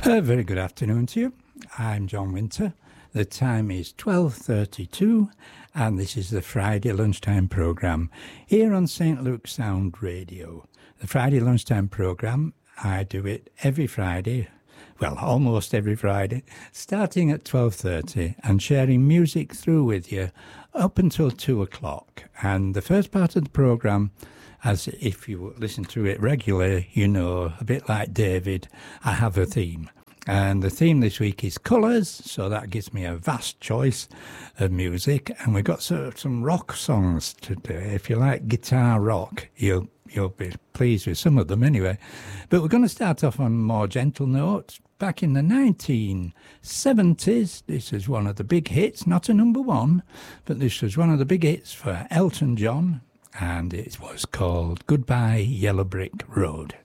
A very good afternoon to you. I'm John Winter. The time is 12:32 and this is the Friday lunchtime programme here on St Luke's Sound Radio. The Friday lunchtime programme, I do it every Friday, well, almost every Friday, starting at 12:30 and sharing music through with you up until 2 o'clock. And the first part of the programme, as if you listen to it regularly, you know, a bit like David, I have a theme. And the theme this week is colours, so that gives me a vast choice of music. And we've got some rock songs today. If you like guitar rock, you'll be pleased with some of them anyway. But we're going to start off on a more gentle note. Back in the 1970s, this is one of the big hits, not a number one, but this was one of the big hits for Elton John, and it was called Goodbye Yellow Brick Road.